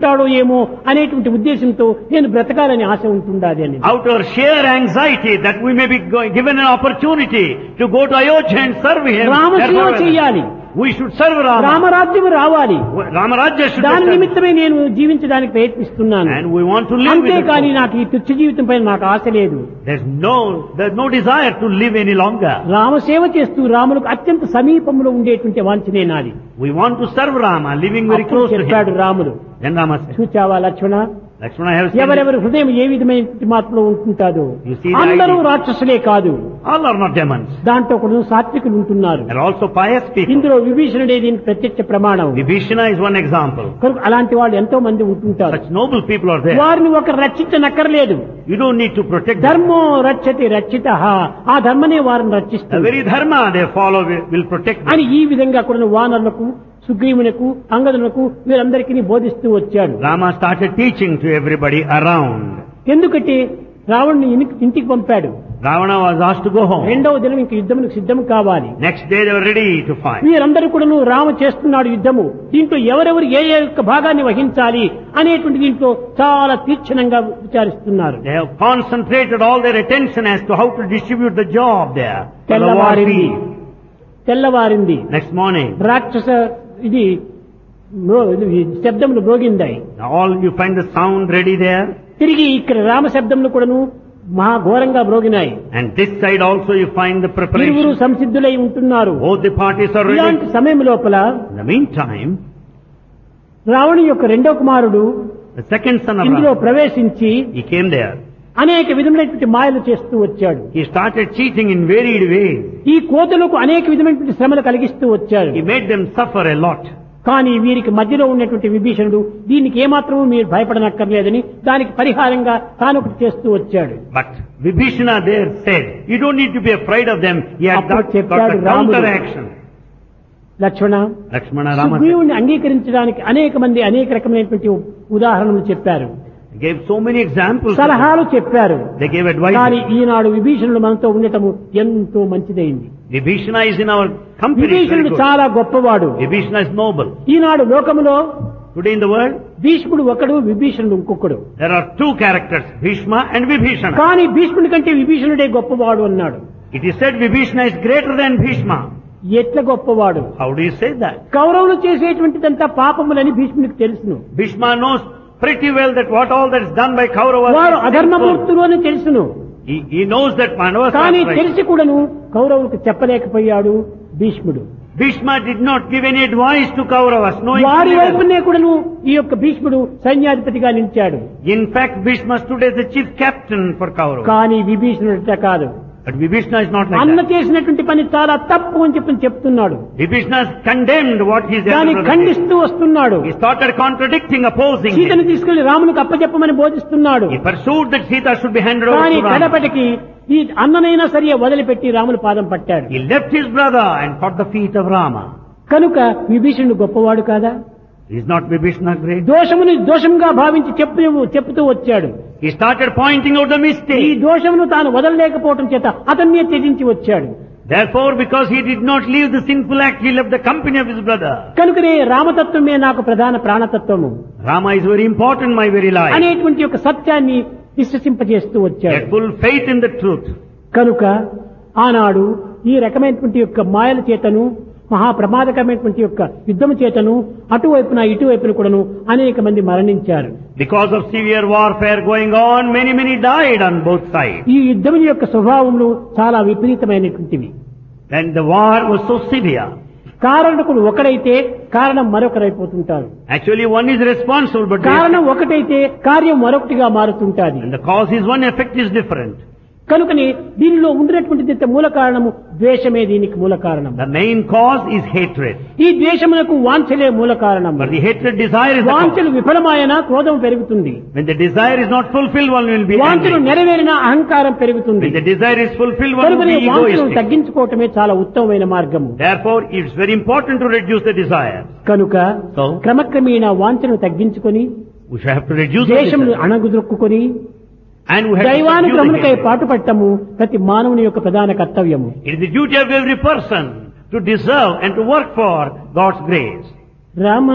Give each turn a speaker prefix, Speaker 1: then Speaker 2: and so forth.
Speaker 1: తీసుకుంటాడో ఏమో అనేటువంటి ఉద్దేశంతో నేను బ్రతకాలని ఆశ ఉంటుండాలి అని.
Speaker 2: Out of sheer anxiety that we may be given an opportunity to go to Ayodhya and serve him.
Speaker 1: రామసేవ చేయాలి.
Speaker 2: We should serve Rama.
Speaker 1: రామరాజ్యం రావాలి.
Speaker 2: Ramarajya should
Speaker 1: దాని
Speaker 2: be
Speaker 1: నిమిత్తమే నేను జీవించడానికి ప్రయత్నిస్తున్నాను.
Speaker 2: and we want to live with
Speaker 1: అంతేకాని నాకు ఈ తుచ్చ జీవితం పైన నాకు ఆశ లేదు.
Speaker 2: There's no desire to live any longer.
Speaker 1: రామసేవ చేస్తూ రాములకు అత్యంత సమీపంలో ఉండేటువంటి వాంఛనే నాది.
Speaker 2: We want to serve Rama, living very
Speaker 1: అప్పుడు
Speaker 2: close to
Speaker 1: చెప్పాడు
Speaker 2: him.
Speaker 1: రాముడు,
Speaker 2: Then Rama said,
Speaker 1: చూచావా Lakshmana,
Speaker 2: Lakshmana, I have seen
Speaker 1: ఎవరెవరి హృదయం ఏ విధమైన మార్పులో ఉంటుంటాదో
Speaker 2: You see the
Speaker 1: అందరూ
Speaker 2: idea.
Speaker 1: రాక్షసులే కాదు,
Speaker 2: all are not demons.
Speaker 1: దాంట్లో కూడా సాత్వికులు ఉంటున్నారు.
Speaker 2: There are also pious people.
Speaker 1: ఇందులో విభీషణుడే దీనికి ప్రత్యక్ష ప్రమాణం.
Speaker 2: Vibhishana is one example.
Speaker 1: కనుక అలాంటి వాళ్ళు ఎంతో మంది ఉంటుంటారు.
Speaker 2: Such noble people are there.
Speaker 1: వారిని ఒక రక్షించనక్కర్లేదు.
Speaker 2: You don't need to protect them.
Speaker 1: ధర్మో రక్షతి రక్షితః, ఆ ధర్మనే వారిని
Speaker 2: The
Speaker 1: రక్షిస్తుంది
Speaker 2: very dharma they follow will protect them.
Speaker 1: అని ఈ విధంగా కూడా వానరులకు, సుగ్రీవునకు, అంగదునకు వీరందరికీ బోధిస్తూ వచ్చాడు.
Speaker 2: Rama started teaching to everybody around.
Speaker 1: ఎందుకంటే రావణ్ణి ఇంటికి పంపాడు.
Speaker 2: Ravana was asked to go home.
Speaker 1: రెండవ దినం ఇంక యుద్ధమునికి సిద్ధం కావాలి.
Speaker 2: Next day they were ready to fight.
Speaker 1: వీరందరూ కూడా రామ చేస్తున్నాడు యుద్ధము, దీంట్లో ఎవరెవరు ఏ ఏ యొక్క భాగాన్ని వహించాలి అనేటువంటి దీంట్లో చాలా తీక్షణంగా విచారిస్తున్నారు.
Speaker 2: They have concentrated all their attention as to how to distribute the job there. For the war
Speaker 1: తెల్లవారింది.
Speaker 2: field.
Speaker 1: తెల్లవారింది.
Speaker 2: Next morning,
Speaker 1: రాక్షస ఇది శబ్దములు మ్రోగిందాయి.
Speaker 2: all you find the sound ready there.
Speaker 1: తిరిగి ఇక్కడ రామ శబ్దములు కూడాను మహా ఘోరంగా మ్రోగినాయి.
Speaker 2: And this side also you find the
Speaker 1: ఇరువురు
Speaker 2: preparation.
Speaker 1: సంసిద్ధులై ఉంటున్నారు.
Speaker 2: Both the parties are
Speaker 1: ఇలాంటి
Speaker 2: ready.
Speaker 1: సమయం లోపల
Speaker 2: In the meantime,
Speaker 1: రావణు యొక్క రెండో కుమారుడు
Speaker 2: the second son of
Speaker 1: ఇందులో
Speaker 2: Rama,
Speaker 1: ప్రవేశించి
Speaker 2: he came there.
Speaker 1: అనేక విధమైనటువంటి మాయలు చేస్తూ వచ్చాడు.
Speaker 2: He started cheating in varied ways.
Speaker 1: ఈ కోతులకు అనేక విధమైనటువంటి శ్రమలు కలిగిస్తూ వచ్చాడు.
Speaker 2: He made them suffer a lot.
Speaker 1: కానీ వీరికి మధ్యలో ఉన్నటువంటి విభీషణుడు దీనికి ఏమాత్రమూ మీరు భయపడనక్కర్లేదని దానికి పరిహారంగా తానొకటి చేస్తూ వచ్చాడు.
Speaker 2: But Vibhishana there said, you don't need to be afraid of them. He had
Speaker 1: అప్పుడు
Speaker 2: got
Speaker 1: చెప్పాడు
Speaker 2: a
Speaker 1: రాముడు,
Speaker 2: counteraction.
Speaker 1: లక్ష్మణ,
Speaker 2: Lakshmana Rama said,
Speaker 1: సుగ్రీవుని అంగీకరించడానికి అనేక మంది అనేక రకమైనటువంటి ఉదాహరణలు చెప్పారు,
Speaker 2: he gave so many examples.
Speaker 1: సలహాలు చెప్పారు.
Speaker 2: They gave advice.
Speaker 1: కానీ ఈనాడు విభీషణుడు మనతో ఉండటము ఎంతో మంచిదైంది.
Speaker 2: Vibhishana is in our company. It's very
Speaker 1: విభీషణుడు
Speaker 2: good.
Speaker 1: చాలా గొప్పవాడు.
Speaker 2: Vibhishana is noble.
Speaker 1: ఈనాడు లోకములో
Speaker 2: Today in the world,
Speaker 1: భీష్ముడు ఒకడు, విభీషణుడు ఇంకొకడు.
Speaker 2: there are two characters, Bhishma and Vibhishana.
Speaker 1: కానీ భీష్ముడి కంటే విభీషణుడే గొప్పవాడు అన్నాడు.
Speaker 2: It is said Vibhishana is greater than Bhishma.
Speaker 1: ఎట్ల గొప్పవాడు?
Speaker 2: How do you say that?
Speaker 1: కౌరవులు చేసేటువంటిదంతా పాపములని భీష్ముడికి తెలుసును.
Speaker 2: Bhishma knows pretty well that what all that is done by Kauravas
Speaker 1: వారు
Speaker 2: is sinful.
Speaker 1: అధర్మమూర్తులు అని తెలుసును.
Speaker 2: He knows that Pandavas
Speaker 1: కానీ
Speaker 2: are right.
Speaker 1: తెలిసి కూడాను కౌరవులకు చెప్పలేకపోయాడు భీష్ముడు.
Speaker 2: Bhishma did not give any advice to Kauravas, knowing
Speaker 1: వారి
Speaker 2: fully well.
Speaker 1: వైపునే కూడాను ఈ యొక్క భీష్ముడు సైన్యాధిపతిగా నిలిచాడు.
Speaker 2: In fact, Bhishma stood as the chief captain for Kauravas.
Speaker 1: కానీ విభీషణుడు కాదు.
Speaker 2: But Vibhishana is not like
Speaker 1: అన్న
Speaker 2: that.
Speaker 1: చేసినటువంటి పని చాలా తప్పు అని చెప్తున్నాడు.
Speaker 2: Vibhishana has condemned what his elder
Speaker 1: దాన్ని
Speaker 2: brother did.
Speaker 1: ఖండిస్తూ వస్తున్నాడు.
Speaker 2: He started contradicting, opposing
Speaker 1: సీతను
Speaker 2: him.
Speaker 1: తీసుకెళ్లి రామునికి అప్పచెప్పమని బోధిస్తున్నాడు.
Speaker 2: He pursued that Sita should be handed over
Speaker 1: కానీ
Speaker 2: to Rama.
Speaker 1: కడపటికి ఈ అన్ననైనా సరే వదిలిపెట్టి రాముల పాదం పట్టాడు.
Speaker 2: He left his brother and caught the feet of Rama.
Speaker 1: కనుక విభీషణుడు గొప్పవాడు కాదా?
Speaker 2: Is not Vibhishana great?
Speaker 1: దోషముని దోషంగా భావించి చెప్తూ వచ్చాడు.
Speaker 2: He started pointing out the
Speaker 1: ఈ
Speaker 2: mistake.
Speaker 1: దోషమును తాను వదలలేకపోవటం చేత అతన్నే త్యజించి వచ్చాడు.
Speaker 2: Therefore, because he did not leave the sinful act, he left the company of his brother.
Speaker 1: కనుకనే రామతత్వమే నాకు ప్రధాన ప్రాణతత్వము
Speaker 2: Rama is very important in my very life.
Speaker 1: అనేటువంటి యొక్క సత్యాన్ని విశ్వసింపజేస్తూ
Speaker 2: He
Speaker 1: వచ్చాడు.
Speaker 2: had full faith in the truth.
Speaker 1: కనుక ఆనాడు ఈ రకమైనటువంటి యొక్క మాయల చేతను మహాప్రమాదకరమైనటువంటి యొక్క యుద్ధము చేతను అటువైపున ఇటువైపున కూడాను అనేక మంది మరణించారు.
Speaker 2: Because of severe warfare going on, many died on both sides.
Speaker 1: ఈ యుద్ధం యొక్క స్వభావములు చాలా విపరీతమైనటువంటివి.
Speaker 2: And the war was so severe.
Speaker 1: కారణకుడు ఒకడైతే కారణం మరొకరైపోతుంటారు.
Speaker 2: Actually, one is responsible, but
Speaker 1: కారణం ఒకటైతే కార్యం మరొకటిగా మారుతుంటాది.
Speaker 2: and the cause is one, effect is different.
Speaker 1: కనుకని దీనిలో ఉండినటువంటి మూల కారణము ద్వేషమే దీనికి మూల కారణం.
Speaker 2: The main cause is hatred.
Speaker 1: ఈ ద్వేషమునకు వాంఛలే మూల కారణం.
Speaker 2: But the hatred desire is the cause.
Speaker 1: వాంఛలు విఫలమాయన క్రోధం పెరుగుతుంది.
Speaker 2: When the desire is not fulfilled, one will be
Speaker 1: వాంఛలు
Speaker 2: angry.
Speaker 1: నెరవేరిన అహంకారం పెరుగుతుంది.
Speaker 2: When the desire is fulfilled, one will
Speaker 1: కనుకనే
Speaker 2: be
Speaker 1: వాంఛలను
Speaker 2: egoistic.
Speaker 1: తగ్గించుకోవటమే చాలా ఉత్తమమైన మార్గము.
Speaker 2: Therefore, it's very important to reduce the desire.
Speaker 1: కనుక
Speaker 2: So,
Speaker 1: క్రమక్రమేణా వాంఛను తగ్గించుకొని
Speaker 2: we should have to reduce the
Speaker 1: ద్వేషమును
Speaker 2: desire.
Speaker 1: అణగుదొక్కుకొని
Speaker 2: And we have to subdue
Speaker 1: దైవానుగ్రహమునకై
Speaker 2: the hatred.
Speaker 1: పాటుపట్టము ప్రతి మానవుని యొక్క ప్రధాన కర్తవ్యము.
Speaker 2: It is the duty of every person to deserve and to work for God's grace.
Speaker 1: Rama